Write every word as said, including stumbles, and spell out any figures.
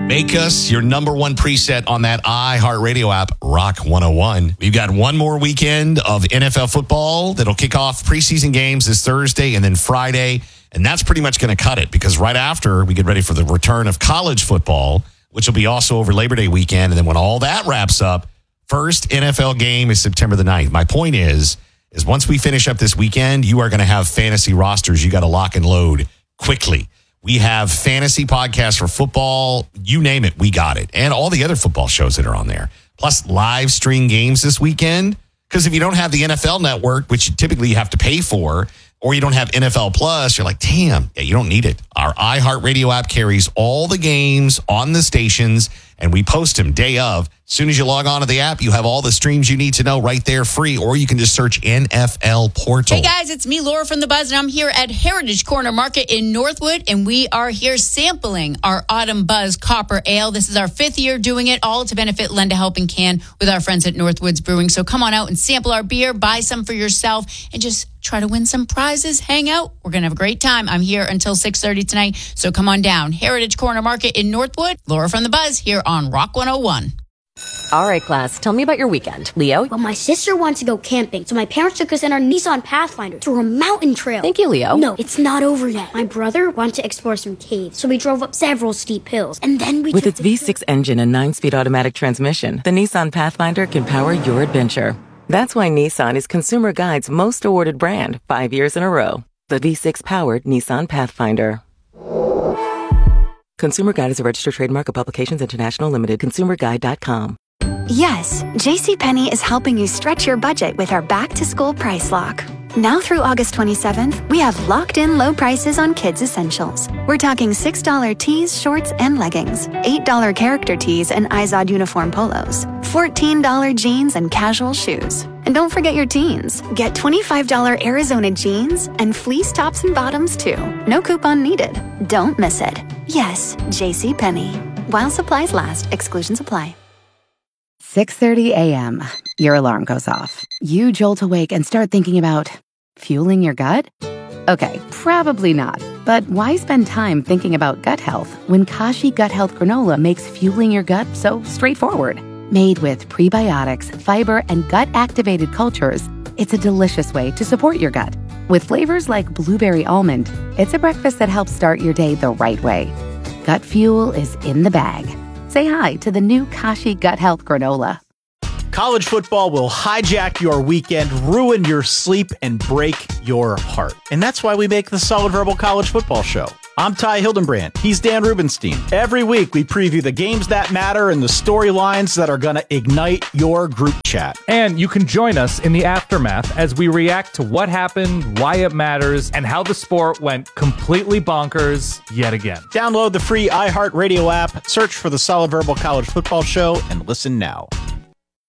Make us your number one preset on that iHeartRadio app, Rock one oh one. We've got one more weekend of N F L football that'll kick off preseason games this Thursday and then Friday. And that's pretty much going to cut it because right after we get ready for the return of college football, which will be also over Labor Day weekend. And then when all that wraps up, first N F L game is September the ninth. My point is, is once we finish up this weekend, you are going to have fantasy rosters you got to lock and load quickly. We have fantasy podcasts for football. You name it, we got it. And all the other football shows that are on there. Plus live stream games this weekend. Because if you don't have the N F L network, which typically you have to pay for, or you don't have N F L Plus, you're like, damn, yeah, you don't need it. Our iHeartRadio app carries all the games on the stations, and we post them day of. As soon as you log on to the app, you have all the streams you need to know right there free, or you can just search N F L Portal. Hey, guys, it's me, Laura from The Buzz, and I'm here at Heritage Corner Market in Northwood, and we are here sampling our Autumn Buzz Copper Ale. This is our fifth year doing it, all to benefit Lend a Helping Can with our friends at Northwoods Brewing. So come on out and sample our beer, buy some for yourself, and just try to win some prizes, hang out. We're going to have a great time. I'm here until six thirty tonight, so come on down. Heritage Corner Market in Northwood. Laura from The Buzz here on Rock one oh one. All right, class, tell me about your weekend. Leo? Well, my sister wants to go camping, so my parents took us in our Nissan Pathfinder through a mountain trail. Thank you, Leo. No, it's not over yet. My brother wanted to explore some caves, so we drove up several steep hills, and then we With took its the V six engine and nine-speed automatic transmission, the Nissan Pathfinder can power your adventure. That's why Nissan is Consumer Guide's most awarded brand, five years in a row. The V six-powered Nissan Pathfinder. Consumer Guide is a registered trademark of Publications International Limited. consumer guide dot com. Yes, JCPenney is helping you stretch your budget with our back-to-school price lock. Now through August twenty-seventh, we have locked-in low prices on kids' essentials. We're talking six dollars tees, shorts, and leggings, eight dollars character tees and Izod uniform polos, fourteen dollars jeans and casual shoes. And don't forget your teens. Get twenty-five dollars Arizona jeans and fleece tops and bottoms, too. No coupon needed. Don't miss it. Yes, JCPenney. While supplies last, exclusions apply. six thirty a.m. Your alarm goes off. You jolt awake and start thinking about fueling your gut? Okay, probably not. But why spend time thinking about gut health when Kashi Gut Health Granola makes fueling your gut so straightforward? Made with prebiotics, fiber, and gut-activated cultures, it's a delicious way to support your gut. With flavors like blueberry almond, it's a breakfast that helps start your day the right way. Gut fuel is in the bag. Say hi to the new Kashi Gut Health Granola. College football will hijack your weekend, ruin your sleep, and break your heart. And that's why we make the Solid Verbal College Football Show. I'm Ty Hildenbrand. He's Dan Rubenstein. Every week, we preview the games that matter and the storylines that are going to ignite your group chat. And you can join us in the aftermath as we react to what happened, why it matters, and how the sport went completely bonkers yet again. Download the free iHeartRadio app, search for the Solid Verbal College Football Show, and listen now.